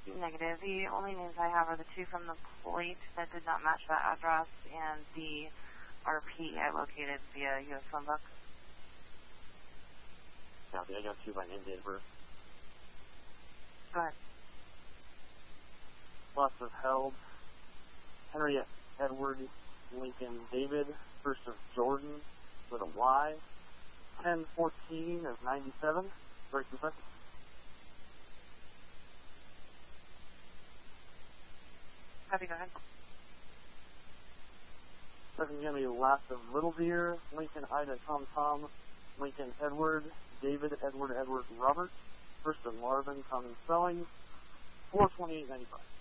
Negative. The only names I have are the two from the plate that did not match that address and the RP I located via U.S. phone book. Copy. I got two by name, date of birth. Go ahead. Lots of held. Henry Edward Lincoln David, first of Jordan with a Y. 1014 of 97. Break the second. Copy, go ahead. Second going to be last of Little Deer, Lincoln Ida Tom Tom, Lincoln Edward, David Edward Robert, first of Marvin Common Spelling, 428.95.